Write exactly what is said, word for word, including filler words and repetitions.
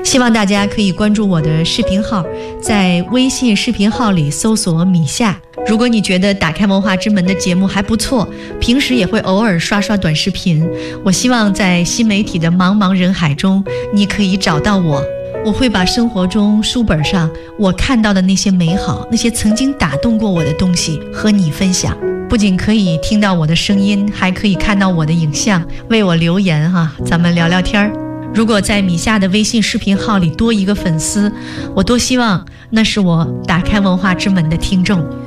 希望大家可以关注我的视频号，在微信视频号里搜索米夏。如果你觉得打开文化之门的节目还不错，平时也会偶尔刷刷短视频，我希望在新媒体的茫茫人海中，你可以找到我。我会把生活中书本上我看到的那些美好，那些曾经打动过我的东西和你分享。不仅可以听到我的声音，还可以看到我的影像，为我留言哈、啊，咱们聊聊天儿。如果在米夏的微信视频号里多一个粉丝，我多希望那是我打开文化之门的听众。